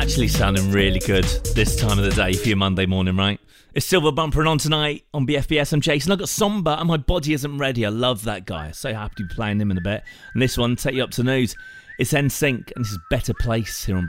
Actually sounding really good this time of the day for your Monday morning, right? It's Silver Bumper and on tonight on BFBS. I'm Jason. I've got Somber and My Body Isn't Ready. I love that guy. So happy to be playing him in a bit. And this one, take you up to news. It's NSYNC and this is Better Place here on